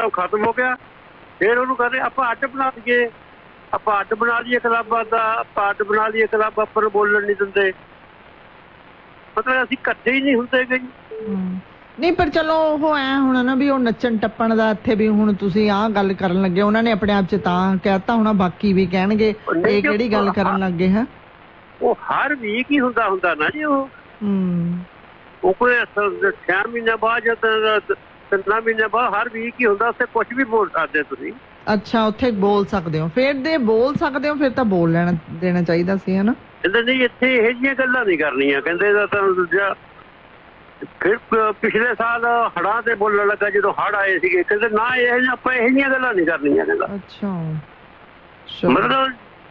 Club ਖਤਮ ਹੋ ਗਿਆ, ਫਿਰ ਉਹਨੂੰ ਕਹਿੰਦੇ ਆਪਾਂ ਅੱਡ ਬਣਾ ਲਈਏ, ਆਪਾਂ ਅੱਡ ਬਣਾ ਲਈਏ ਕਲੱਬਾਂ ਦਾ, ਆਪਾਂ ਅੱਡ ਬਣਾ ਲਈਏ ਕਲੱਬ, ਆਪਾਂ ਨੂੰ ਬੋਲਣ ਨਹੀਂ ਦਿੰਦੇ। ਮਤਲਬ ਅਸੀਂ ਇਕੱਠੇ ਹੀ ਨਹੀਂ ਹੁੰਦੇ ਗੇ ਜੀ। ਨਹੀਂ ਪਰ ਚਲੋ ਉਹ ਐ ਹੁਣ ਨਾ ਵੀ ਉਹ ਨੱਚਣ ਟੱਪਣ ਦਾ ਇੱਥੇ ਵੀ ਹੁਣ ਤੁਸੀਂ ਆਹ ਗੱਲ ਕਰਨ ਲੱਗੇ, ਉਹਨਾਂ ਨੇ ਆਪਣੇ ਆਪ 'ਚ ਤਾਂ ਕਹਿਤਾ ਹੋਣਾ, ਬਾਕੀ ਵੀ ਕਹਿਣਗੇ ਇਹ ਕਿਹੜੀ ਗੱਲ ਕਰਨ ਲੱਗੇ ਹੈ। ਉਹ ਹਰ ਵੀਕ ਹੀ ਹੁੰਦਾ ਨਾ ਜੀ। ਉਹ ਕੋਈ 6 ਮਹੀਨੇ ਬਾਅਦ ਜਾਂ 3 ਮਹੀਨੇ ਬਾਅਦ ਹਰ ਵੀਕ ਹੀ ਹੁੰਦਾ, ਉੱਥੇ ਕੁਛ ਵੀ ਬੋਲ ਸਕਦੇ ਤੁਸੀਂ। ਅੱਛਾ, ਉੱਥੇ ਬੋਲ ਸਕਦੇ ਹੋ, ਫਿਰ ਦੇ ਬੋਲ ਸਕਦੇ ਹੋ, ਫਿਰ ਤਾਂ ਬੋਲ ਲੈਣਾ ਦੇਣਾ ਚਾਹੀਦਾ ਸੀ ਹਨਾ। ਕਹਿੰਦੇ ਨਹੀਂ ਇੱਥੇ ਇਹੋ ਜਿਹੀਆਂ ਗੱਲਾਂ ਨਹੀਂ ਕਰਨੀਆਂ, ਕਹਿੰਦੇ ਤਾਂ ਦੂਜਾ। ਫਿਰ ਪਿਛਲੇ ਸਾਲ ਹੜ੍ਹਾਂ ਤੇ ਬੋਲਣ ਲੱਗਾ, ਜਦੋਂ ਹੜ੍ਹ ਆਏ ਸੀਗੇ, ਕਹਿੰਦੇ ਨਾ ਇਹ ਆਪਾਂ ਇਹੋ ਜਿਹੀਆਂ ਗੱਲਾਂ ਨਹੀਂ ਕਰਨੀਆਂ। ਕਹਿੰਦਾ ਅੱਛਾ, ਮਤਲਬ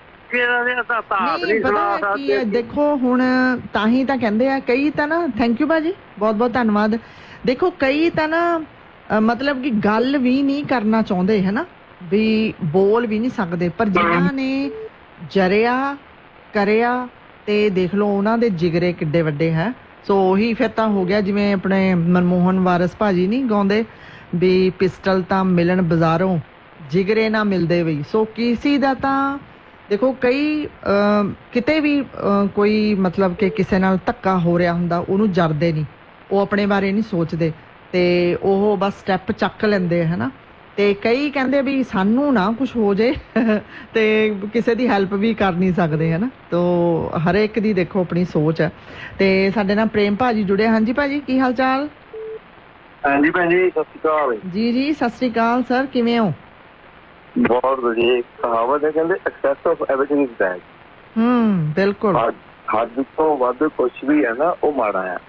ਦੇਖੋ ਹੁਣ ਤਾਂ ਹੀ ਤਾਂ ਕਹਿੰਦੇ ਆ ਕਈ ਤਾਂ ਨਾ, ਥੈਂਕ ਯੂ ਭਾਜੀ, ਬਹੁਤ ਬਹੁਤ ਧੰਨਵਾਦ। ਦੇਖੋ ਕਈ ਤਾਂ ਨਾ ਮਤਲਬ ਕਿ ਗੱਲ ਵੀ ਨਹੀਂ ਕਰਨਾ ਚਾਹੁੰਦੇ ਹੈ ਨਾ, ਵੀ ਬੋਲ ਵੀ ਨਹੀਂ ਸਕਦੇ, ਪਰ ਜਿਨ੍ਹਾਂ ਨੇ ਜਰਿਆ ਕਰਿਆ ਤੇ ਦੇਖ ਲਓ ਉਹਨਾਂ ਦੇ ਜਿਗਰੇ ਕਿੱਡੇ ਵੱਡੇ ਹੈ। ਸੋ ਉਹੀ ਫਿਰ ਤਾਂ ਹੋ ਗਿਆ ਜਿਵੇਂ ਆਪਣੇ ਮਨਮੋਹਨ ਵਾਰਸ ਭਾਜੀ ਨਹੀਂ ਗਾਉਂਦੇ ਵੀ ਪਿਸਟਲ ਤਾਂ ਮਿਲਣ ਬਾਜ਼ਾਰੋਂ, ਜਿਗਰੇ ਨਾ ਮਿਲਦੇ ਵੀ। ਸੋ ਕਿਸੇ ਦਾ ਤਾਂ ਦੇਖੋ ਕਈ ਕਿਤੇ ਵੀ ਕੋਈ ਮਤਲਬ ਕਿ ਕਿਸੇ ਨਾਲ ਧੱਕਾ ਹੋ ਰਿਹਾ ਹੁੰਦਾ, ਉਹਨੂੰ ਜਰਦੇ ਨਹੀਂ, ਉਹ ਆਪਣੇ ਬਾਰੇ ਨਹੀਂ ਸੋਚਦੇ ਤੇ ਉਹ ਬਸ ਸਟੈਪ ਚੱਕ ਲੈਂਦੇ ਹੈ ਨਾ। ਤੇ ਕਈ ਕਹਿੰਦੇ ਵੀ ਸਾਨੂੰ ਨਾ ਕੁਛ ਹੋ ਜੇ ਤੇ ਕਿਸੇ ਦੀ ਹੈਲਪ ਵੀ ਕਰ ਨਹੀਂ ਸਕਦੇ ਹੈ ਨਾ। ਤੋ ਹਰੇਕ ਦੀ ਦੇਖੋ ਆਪਣੀ ਸੋਚ ਹੈ। ਤੇ ਸਾਡੇ ਨਾਲ ਪ੍ਰੇਮ ਭਾਜੀ ਜੁੜੇ। ਹਾਂਜੀ ਭਾਜੀ, ਕੀ ਹਾਲ ਚਾਲ? ਹਾਂਜੀ ਭੈਣ ਜੀ, ਸਤਿ ਸ਼੍ਰੀ ਅਕਾਲ। ਜੀ ਜੀ ਸਤਿ ਸ਼੍ਰੀ ਅਕਾਲ ਸਰ, ਕਿਵੇਂ ਹੋ? ਬਹੁਤ ਵਧੀਆ। ਕਹਾਵਤ ਹੈ, ਕਹਿੰਦੇ access of everything is bad. ਬਿਲਕੁਲ। ਹੱਦ ਤੋਂ ਵੱਧ ਕੁਛ ਵੀ ਹੈ ਨਾ ਉਹ ਮਾੜਾ ਆ।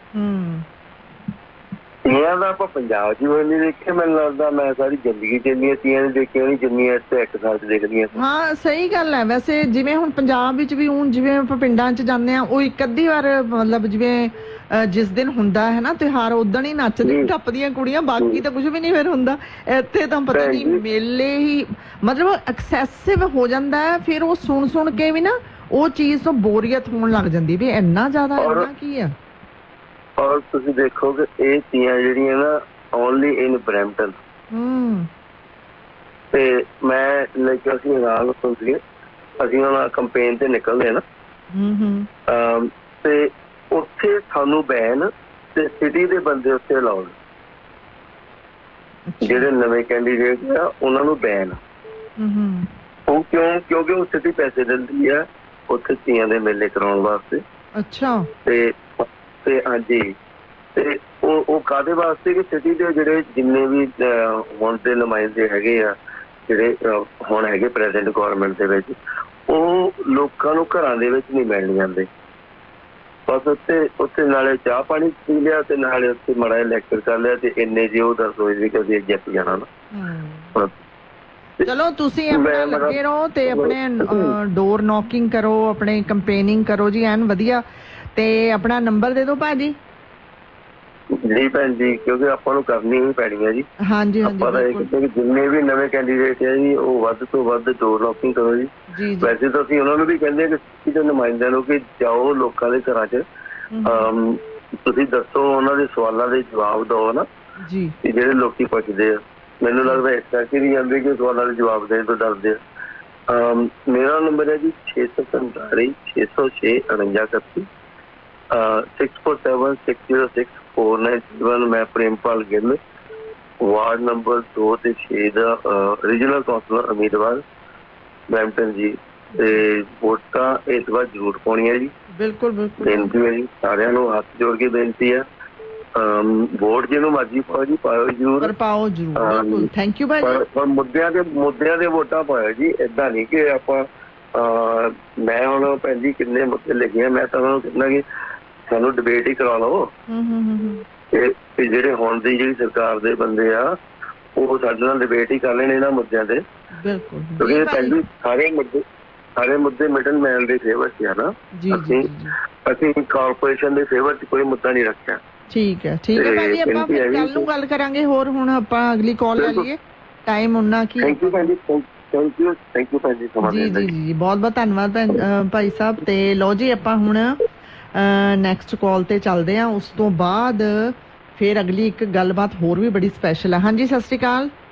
ਤੀਆਂ ਦਾ ਆਪਾਂ ਪੰਜਾਬ 'ਚ ਨਹੀਂ ਦੇਖਿਆ, ਮੈਨੂੰ ਲੱਗਦਾ ਮੈਂ ਸਾਰੀ ਜ਼ਿੰਦਗੀ 'ਚ ਇੰਨੀਆਂ ਤੀਆਂ ਨਹੀਂ ਦੇਖੀਆਂ ਨਹੀਂ ਜਿੰਨੀਆਂ ਇੱਥੇ ਇੱਕ ਸਾਲ 'ਚ ਦੇਖਦੀਆਂ। ਹਾਂ ਸਹੀ ਗੱਲ ਹੈ। ਵੈਸੇ ਜਿਵੇਂ ਹੁਣ ਪੰਜਾਬ ਵਿੱਚ ਵੀ ਹੁਣ ਜਿਵੇਂ ਆਪਾਂ ਪਿੰਡਾਂ 'ਚ ਜਾਂਦੇ ਹਾਂ, ਉਹ ਇੱਕ ਅੱਧੀ ਵਾਰ ਮਤਲਬ ਜਿਵੇਂ ਜਿਸ ਦਿਨ ਹੁੰਦਾ ਹੈ ਨਾ ਤਿਉਹਾਰ, ਉਦਣ ਹੀ ਨੱਚਦੀਆਂ ਟੱਪਦੀਆਂ ਕੁੜੀਆਂ, ਬਾਕੀ ਤਾਂ ਕੁਝ ਵੀ ਨਹੀਂ ਫਿਰ ਹੁੰਦਾ। ਇੱਥੇ ਤਾਂ ਪਤਾ ਨਹੀਂ ਮੇਲੇ ਹੀ ਮਤਲਬ ਐਕਸੈਸਿਵ ਹੋ ਜਾਂਦਾ ਹੈ, ਫਿਰ ਉਹ ਸੁਣ ਕੇ ਵੀ ਨਾ ਉਹ ਚੀਜ਼ ਤੋਂ ਬੋਰੀਅਤ ਹੋਣ ਲੱਗ ਜਾਂਦੀ ਵੀ ਇੰਨਾ ਜ਼ਿਆਦਾ ਇੰਨਾ ਕੀ ਆ। ਔਰ ਤੁਸੀਂ ਦੇਖੋਗੇ ਇਹ ਤੀਆਂ ਜਿਹੜੀਆਂ ਨਾ ਓਨਲੀ ਇਨ ਬਰੈਂਪਟਨ, ਤੇ ਮੈਂ ਲਾਈਕ ਅਸੀਂ ਹੈਰਾਨ ਹੁੰਦੇ, ਅਸੀਂ ਉਹਨਾਂ ਕੰਪੇਨ ਤੇ ਨਿਕਲਦੇ ਨਾ, ਤੇ ਉੱਥੇ ਸਾਨੂੰ ਬੈਨ ਤੇ ਸਿਟੀ ਦੇ ਬੰਦੇ ਉੱਥੇ ਅਲਾਉਡ, ਜਿਹੜੇ ਨਵੇਂ ਕੈਂਡੀਡੇਟ ਆ ਉਹਨਾਂ ਨੂੰ ਬੈਨ। ਉਹ ਕਿਉਂਕਿ ਉਹ ਸਿਟੀ ਪੈਸੇ ਦਿੰਦੀ ਆ ਉੱਥੇ ਤੀਆਂ ਦੇ ਮੇਲੇ ਕਰਾਉਣ ਵਾਸਤੇ। ਅੱਛਾ। ਤੇ ਹਾਂਜੀ, ਤੇ ਉਹ ਕਾਹਦੇ ਵਾਸਤੇ ਕਿ ਸਿਟੀ ਦੇ ਜਿਹੜੇ ਜਿੰਨੇ ਵੀ ਹੁਣ ਦੇ ਨੁਮਾਇੰਦੇ ਹੈਗੇ ਆ, ਜਿਹੜੇ ਹੁਣ ਹੈਗੇ ਪ੍ਰੈਜ਼ੈਂਟ ਗੌਰਮੈਂਟ ਦੇ ਵਿੱਚ, ਉਹ ਲੋਕਾਂ ਨੂੰ ਘਰਾਂ ਦੇ ਵਿੱਚ ਨਹੀਂ ਮਿਲਣ ਜਾਂਦੇ। ਬਸ ਉੱਥੇ ਨਾਲੇ ਚਾਹ ਪਾਣੀ ਪੀ ਲਿਆ ਤੇ ਨਾਲੇ ਉੱਥੇ ਮਾੜਾ ਜਿਹਾ ਲੈਕਚਰ ਕਰ ਲਿਆ, ਤੇ ਇੰਨੇ ਜੇ ਉਹ ਦੱਸ ਹੋਏ ਕਿ ਅਸੀਂ ਜਿੱਤ ਜਾਣਾ ਨਾ। ਚਲੋ ਤੁਸੀਂ ਆਪਣਾ ਲੱਗੇ ਰਹੋ ਤੇ ਆਪਣੇ ਡੋਰ ਨੌਕਿੰਗ ਕਰੋ, ਆਪਣੇ ਕੰਪੇਨਿੰਗ ਕਰੋ ਜੀ, ਐਨ ਵਧੀਆ। ਤੇ ਆਪਣਾ ਨੰਬਰ ਦੇ ਦਿਓ ਭਾਜੀ। ਜੀ ਭੈਣ ਜੀ, ਕਿਉਂਕਿ ਆਪਾਂ ਨੂੰ ਕਰਨੀ ਹੀ ਪੈਣੀ ਹੈ ਜੀ। ਹਾਂਜੀ ਆਪਾਂ ਤਾਂ ਇਹ ਕਹਿੰਦੇ ਕਿ ਜਿੰਨੇ ਵੀ ਨਵੇਂ ਕੈਂਡੀਡੇਟ ਹੈ ਜੀ, ਉਹ ਵੱਧ ਤੋਂ ਵੱਧ ਡੋਰ ਨੌਕਿੰਗ ਕਰੋ ਜੀ। ਵੈਸੇ ਤਾਂ ਅਸੀਂ ਉਹਨਾਂ ਨੂੰ ਵੀ ਕਹਿੰਦੇ ਕਿ ਸਿਟੀ ਦੇ ਨੁਮਾਇੰਦਿਆਂ ਨੂੰ ਕਿ ਜਾਓ ਲੋਕਾਂ ਦੇ ਘਰਾਂ 'ਚ, ਤੁਸੀਂ ਦੱਸੋ, ਉਹਨਾਂ ਦੇ ਸਵਾਲਾਂ ਦੇ ਜਵਾਬ ਦਿਓ ਨਾ ਜੀ, ਜਿਹੜੇ ਲੋਕੀ ਪੁੱਛਦੇ ਆ। ਮੈਨੂੰ ਲੱਗਦਾ ਇਸ ਕਰਕੇ ਨਹੀਂ ਜਾਂਦੇ ਕਿ ਸਵਾਲਾਂ ਦੇ ਜਵਾਬ ਦੇਣ ਤੋਂ ਡਰਦੇ ਆ। ਮੇਰਾ ਨੰਬਰ ਹੈ ਜੀ 647 606 4931, 6476064971। ਮੈਂ ਪ੍ਰੇਮਪਾਲ ਗਿੱਲ, ਵਾਰਡ ਨੰਬਰ 2 ਤੇ 6 ਦਾ ਰੀਜਨਲ ਕਾਉਂਸਲਰ ਉਮੀਦਵਾਰ ਬਰੈਂਪਟਨ ਜੀ। ਤੇ ਵੋਟਾਂ ਇਸ ਵਾਰ ਜ਼ਰੂਰ ਪਾਉਣੀਆਂ ਜੀ। ਬਿਲਕੁਲ ਬਿਲਕੁਲ ਬੇਨਤੀ ਹੈ ਜੀ, ਸਾਰਿਆਂ ਨੂੰ ਹੱਥ ਜੋੜ ਕੇ ਬੇਨਤੀ ਹੈ, ਵੋਟ ਜਿਹਨੂੰ ਮਰਜ਼ੀ ਪਾਓ ਜੀ, ਪਾਓ ਜ਼ਰੂਰ, ਪਾਓ ਜ਼ਰੂਰ। ਥੈਂਕ ਯੂ ਭਾਈ। ਪਰ ਮੁੱਦਿਆਂ ਦੇ ਵੋਟਾਂ ਪਾਓ ਜੀ, ਏਦਾਂ ਨਹੀਂ ਕਿ ਆਪਾਂ ਮੈਂ ਹੁਣ ਭੈਣ ਜੀ ਕਿੰਨੇ ਮੁੱਦੇ ਲਿਖੇ ਆ, ਮੈਂ ਤਾਂ ਉਹਨਾਂ ਨੂੰ ਕਹਿੰਦਾ ਕਿ ਸਾਨੂੰ ਡਿਬੇਟ ਹੀ ਕਰਾ ਲਓ। ਤੇ ਜਿਹੜੇ ਹੁਣ ਦੀ ਜਿਹੜੀ ਸਰਕਾਰ ਦੇ ਬੰਦੇ ਆ ਉਹ ਸਾਡੇ ਨਾਲ ਡਿਬੇਟ ਹੀ ਕਰ ਲੈਣ ਇਹਨਾਂ ਮੁੱਦਿਆਂ ਤੇ, ਕਿਉਂਕਿ ਭੈਣ ਜੀ ਸਾਰੇ ਮੁੱਦੇ ਮਿਡਲ ਮੈਨ ਦੇ ਫੇਵਰ 'ਚ ਆ ਨਾ। ਅਸੀਂ ਕਾਰਪੋਰੇਸ਼ਨ ਦੇ ਫੇਵਰ 'ਚ ਕੋਈ ਮੁੱਦਾ ਨਹੀਂ ਰੱਖਿਆ। ਠੀਕ ਹੈ ਠੀਕ ਹੈ ਭਾਜੀ, ਆਪਾਂ ਫਿਰ ਕੱਲ ਨੂੰ ਗੱਲ ਕਰਾਂਗੇ ਹੋਰ। ਹੁਣ ਆਪਾਂ ਅਗਲੀ ਕਾਲ ਲੈ ਲਈਏ, ਟਾਈਮ ਉਨਾ ਕੀ। ਥੈਂਕ ਯੂ ਭਾਜੀ, ਥੈਂਕ ਯੂ ਭਾਜੀ। ਜੀ ਜੀ ਜੀ ਬਹੁਤ ਬਹੁਤ ਧੰਨਵਾਦ ਭਾਈ ਸਾਹਿਬ। ਤੇ ਲਓ ਜੀ ਆਪਾਂ ਹੁਣ ਨੈਕਸਟ ਕਾਲ ਤੇ ਚੱਲਦੇ ਹਾਂ, ਉਸ ਤੋਂ ਬਾਅਦ ਫਿਰ ਅਗਲੀ ਇੱਕ ਗੱਲਬਾਤ ਹੋਰ ਵੀ ਬੜੀ ਸਪੈਸ਼ਲ ਹੈ। ਹਾਂਜੀ ਸਤਿ ਸ਼੍ਰੀ ਅਕਾਲ।